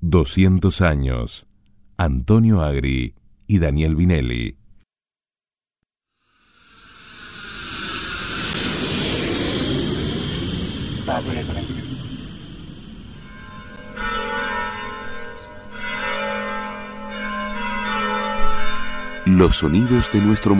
200 años. Antonio Agri y Daniel Vinelli. Los sonidos de nuestro